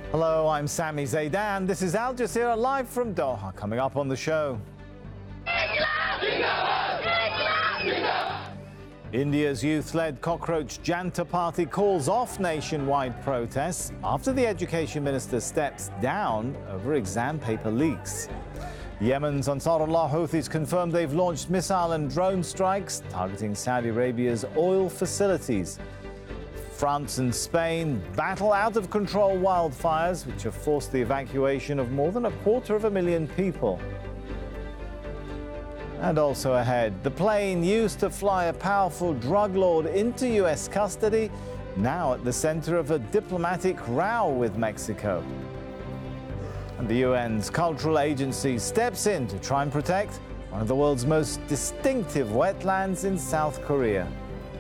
Hello, I'm Sami Zaidan. This is Al Jazeera live from Doha. Coming up on the show. India's youth-led Cockroach Janta Party calls off nationwide protests after the education minister steps down over exam paper leaks. Yemen's Ansarullah Houthis confirmed they've launched missile and drone strikes targeting Saudi Arabia's oil facilities. France and Spain battle out-of-control wildfires, which have forced the evacuation of more than 250,000 people. And also ahead, the plane used to fly a powerful drug lord into U.S. custody, now at the center of a diplomatic row with Mexico. And the UN's cultural agency steps in to try and protect one of the world's most distinctive wetlands in South Korea.